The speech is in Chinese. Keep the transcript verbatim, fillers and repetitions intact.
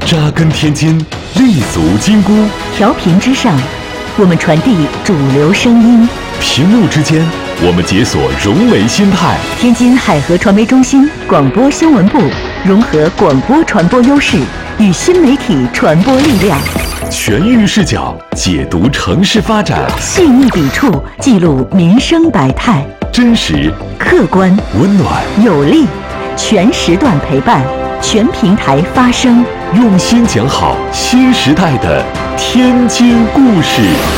扎根天津，立足金箍。 调频之上，我们传递主流声音； 屏幕之间，我们解锁融媒心态。 天津海河传媒中心广播新闻部融合广播传播优势与新媒体传播力量， 全域视角解读城市发展， 细腻笔触记录民生百态， 真实、 客观、 温暖、 有力，全时段陪伴，全平台发声， 用心讲好新时代的天津故事。